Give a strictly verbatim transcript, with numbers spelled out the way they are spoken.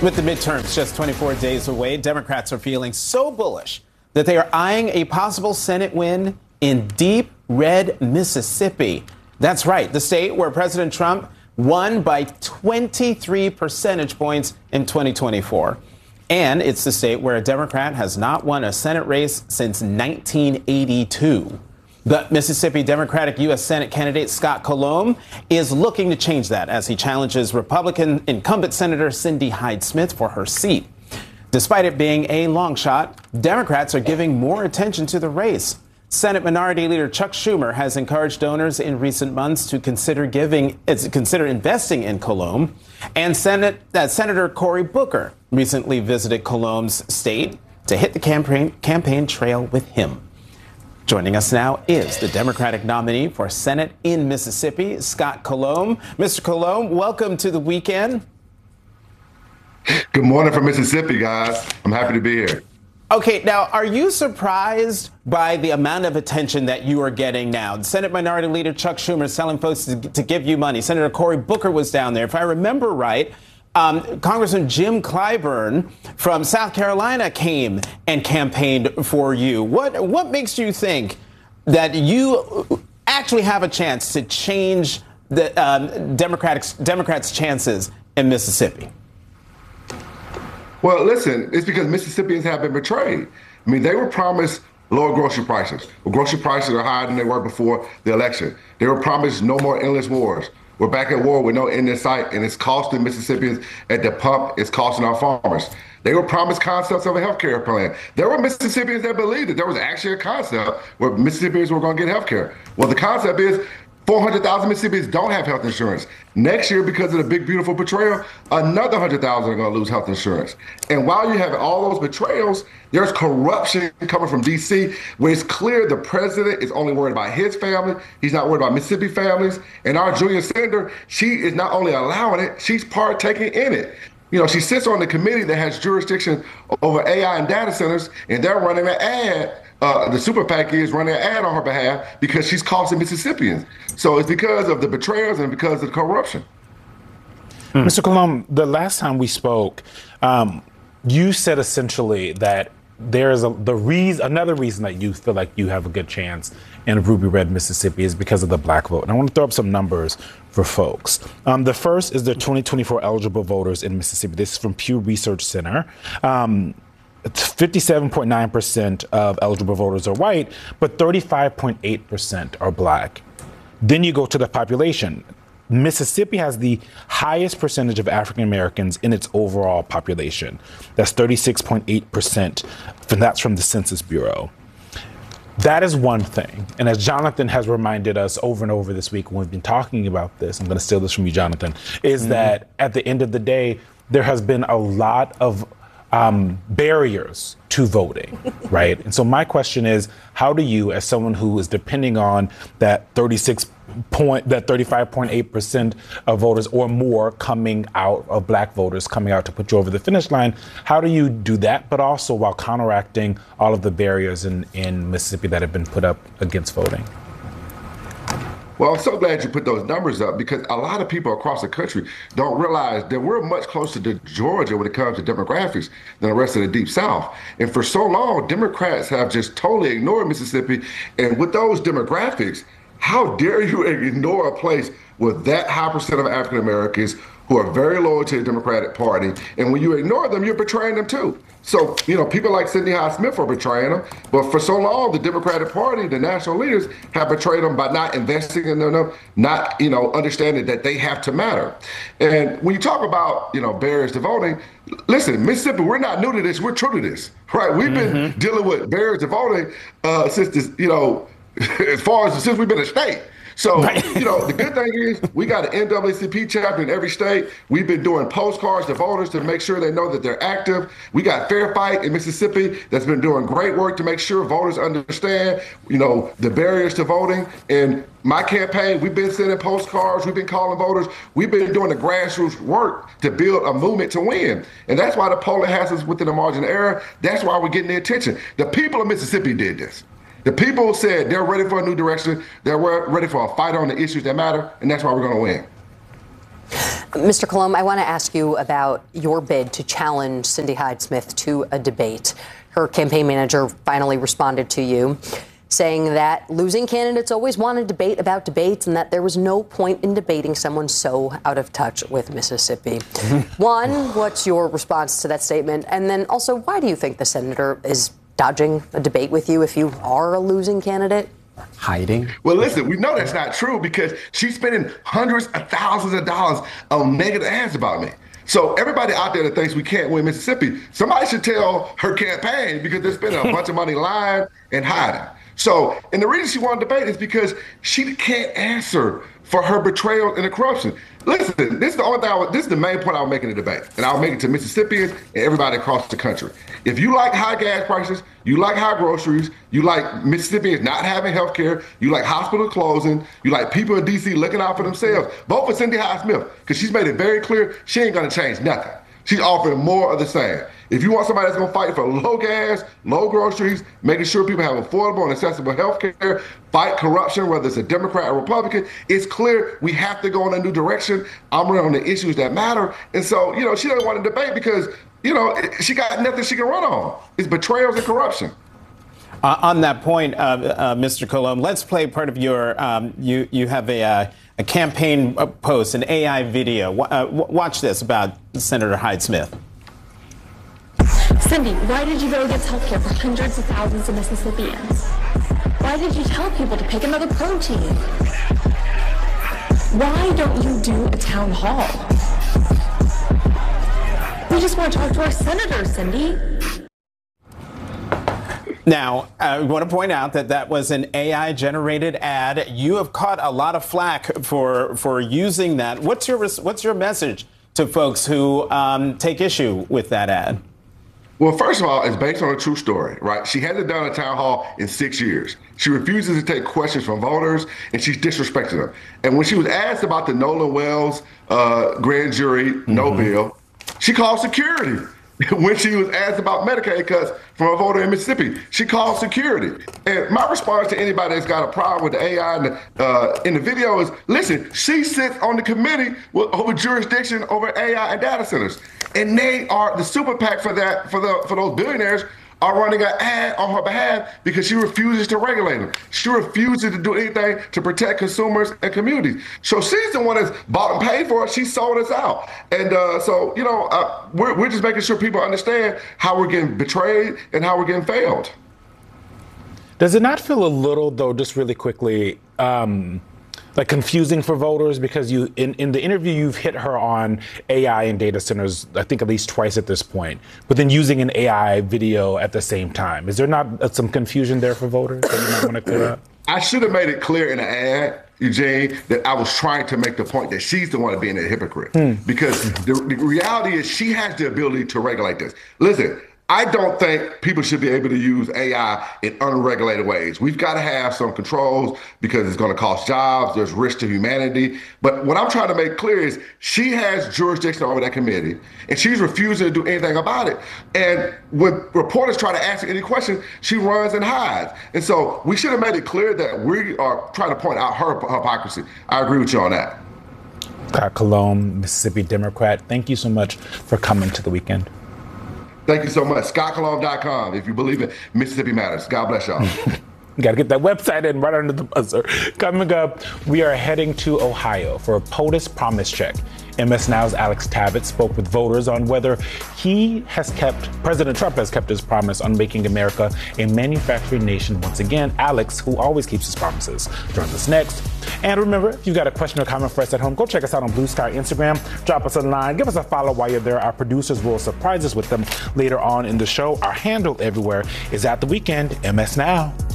With the midterms just twenty-four days away, Democrats are feeling so bullish that they are eyeing a possible Senate win in deep red Mississippi. That's right, the state where President Trump won by twenty-three percentage points in twenty twenty-four. And it's the state where a Democrat has not won a Senate race since nineteen eighty-two. The Mississippi Democratic U S Senate candidate Scott Colomb is looking to change that as he challenges Republican incumbent Senator Cindy Hyde-Smith for her seat. Despite it being a long shot, Democrats are giving more attention to the race. Senate Minority Leader Chuck Schumer has encouraged donors in recent months to consider giving, consider investing in Colomb. And Senate, uh, Senator Cory Booker recently visited Colomb's state to hit the campaign, campaign trail with him. Joining us now is the Democratic nominee for Senate in Mississippi, Scott Colomb. Mister Colomb, welcome to the weekend. Good morning from Mississippi, guys. I'm happy to be here. Okay, now, are you surprised by the amount of attention that you are getting now? The Senate Minority Leader Chuck Schumer is telling folks to, to give you money. Senator Cory Booker was down there. If I remember right, Um, Congressman Jim Clyburn from South Carolina came and campaigned for you. What what makes you think that you actually have a chance to change the um, Democrats Democrats' chances in Mississippi? Well, listen, it's because Mississippians have been betrayed. I mean, they were promised lower grocery prices. Well, grocery prices are higher than they were before the election. They were promised no more endless wars. We're back at war with no end in sight, and it's costing Mississippians at the pump. It's costing our farmers. They were promised concepts of a health care plan. There were Mississippians that believed that there was actually a concept where Mississippians were going to get health care. Well, the concept is four hundred thousand Mississippians don't have health insurance. Next year, because of the big, beautiful betrayal, another one hundred thousand are going to lose health insurance. And while you have all those betrayals, there's corruption coming from D C, where it's clear the president is only worried about his family. He's not worried about Mississippi families. And our junior senator, she is not only allowing it, she's partaking in it. You know, she sits on the committee that has jurisdiction over A I and data centers, and they're running an ad. Uh, the super PAC is running an ad on her behalf because she's costing Mississippians. So it's because of the betrayals and because of the corruption. Hmm. Mister Colomb, the last time we spoke, um, you said essentially that there is a, the reason, another reason that you feel like you have a good chance in ruby red Mississippi is because of the black vote. And I want to throw up some numbers for folks. Um, the first is the twenty twenty-four eligible voters in Mississippi. This is from Pew Research Center. Um, fifty-seven point nine percent of eligible voters are white, but thirty-five point eight percent are black. Then you go to the population. Mississippi has the highest percentage of African Americans in its overall population. That's thirty-six point eight percent, and that's from the Census Bureau. That is one thing. And as Jonathan has reminded us over and over this week when we've been talking about this, I'm going to steal this from you, Jonathan, is mm-hmm. that at the end of the day, there has been a lot of um, barriers to voting, right? And so my question is, how do you, as someone who is depending on that thirty-six point, that thirty-five point eight percent of voters or more coming out of black voters coming out to put you over the finish line, how do you do that, but also while counteracting all of the barriers in, in Mississippi that have been put up against voting? Well, I'm so glad you put those numbers up because a lot of people across the country don't realize that we're much closer to Georgia when it comes to demographics than the rest of the Deep South. And for so long, Democrats have just totally ignored Mississippi. And with those demographics, how dare you ignore a place with that high percent of African Americans who are very loyal to the Democratic Party? And when you ignore them, you're betraying them too. So, you know, people like Cindy Hyde-Smith are betraying them. But for so long, the Democratic Party, the national leaders, have betrayed them by not investing in them, not, you know, understanding that they have to matter. And when you talk about, you know, barriers to voting, listen, Mississippi, we're not new to this. We're true to this, right? We've mm-hmm. been dealing with barriers to voting uh, since this, you know, as far as since we've been a state. So, you know, the good thing is we got an N double A C P chapter in every state. We've been doing postcards to voters to make sure they know that they're active. We got Fair Fight in Mississippi that's been doing great work to make sure voters understand, you know, the barriers to voting. And my campaign, we've been sending postcards. We've been calling voters. We've been doing the grassroots work to build a movement to win. And that's why the polling has us within the margin of error. That's why we're getting the attention. The people of Mississippi did this. The people said they're ready for a new direction. They're ready for a fight on the issues that matter, and that's why we're going to win. Mister Colomb, I want to ask you about your bid to challenge Cindy Hyde-Smith to a debate. Her campaign manager finally responded to you, saying that losing candidates always want to debate about debates and that there was no point in debating someone so out of touch with Mississippi. One, what's your response to that statement? And then also, why do you think the senator is dodging a debate with you if you are a losing candidate? Hiding? Well, listen, we know that's not true because she's spending hundreds of thousands of dollars on negative ads about me. So everybody out there that thinks we can't win Mississippi, somebody should tell her campaign because they're spending a bunch of money lying and hiding. So, and the reason she wanted to debate is because she can't answer for her betrayal and the corruption. Listen, this is the only thing I was, this is the main point I was making in the debate, and I'll make it to Mississippians and everybody across the country. If you like high gas prices, you like high groceries, you like Mississippians not having health care, you like hospital closing, you like people in D C looking out for themselves, vote for Cindy Hyde-Smith because she's made it very clear she ain't gonna change nothing. She's offering more of the same. If you want somebody that's going to fight for low gas, low groceries, making sure people have affordable and accessible health care, fight corruption, whether it's a Democrat or Republican, it's clear we have to go in a new direction. I'm running on the issues that matter. And so, you know, she doesn't want to debate because, you know, she got nothing she can run on. It's betrayals and corruption. Uh, on that point, uh, uh, Mister Colomb, let's play part of your, um, you, you have a, uh, a campaign post, an A I video. Uh, watch this about Senator Hyde-Smith. Cindy, why did you go against health care for hundreds of thousands of Mississippians? Why did you tell people to pick another protein? Why don't you do a town hall? We just want to talk to our senator, Cindy. Now, I want to point out that that was an A I-generated ad. You have caught a lot of flack for for using that. What's your what's your message to folks who um, take issue with that ad? Well, first of all, it's based on a true story, right? She hasn't done a town hall in six years. She refuses to take questions from voters, and she's disrespecting them. And when she was asked about the Nolan Wells uh, grand jury mm-hmm. no bill, she called security. When she was asked about Medicaid cuts from a voter in Mississippi, she called security. And my response to anybody that's got a problem with the A I in the, uh, in the video is, listen, she sits on the committee with, over jurisdiction over A I and data centers. And they are the super PAC for that, for the for those billionaires are running an ad on her behalf because she refuses to regulate them. She refuses to do anything to protect consumers and communities. So she's the one that's bought and paid for it. She sold us out. And uh, so, you know, uh, we're, we're just making sure people understand how we're getting betrayed and how we're getting failed. Does it not feel a little, though, just really quickly, um, like confusing for voters? Because you, in, in the interview, you've hit her on A I and data centers, I think at least twice at this point, but then using an A I video at the same time. Is there not uh, some confusion there for voters that you might want to clear up? I should have made it clear in the ad, Eugene, that I was trying to make the point that she's the one being a hypocrite. Hmm. Because the, the reality is she has the ability to regulate this. Listen, I don't think people should be able to use A I in unregulated ways. We've got to have some controls because it's going to cost jobs. There's risk to humanity. But what I'm trying to make clear is she has jurisdiction over that committee, and she's refusing to do anything about it. And when reporters try to ask her any question, she runs and hides. And so we should have made it clear that we are trying to point out her hypocrisy. I agree with you on that. Scott Colomb, Mississippi Democrat, thank you so much for coming to the weekend. Thank you so much. Scott Colomb dot com if you believe it. Mississippi matters. God bless y'all. Got to get that website in right under the buzzer. Coming up, we are heading to Ohio for a POTUS promise check. M S Now's Alex Tabbitt spoke with voters on whether he has kept, President Trump has kept his promise on making America a manufacturing nation once again. Alex, who always keeps his promises, joins us next. And remember, if you've got a question or comment for us at home, go check us out on Blue Sky Instagram. Drop us a line. Give us a follow while you're there. Our producers will surprise us with them later on in the show. Our handle everywhere is At The Weekend, M S Now.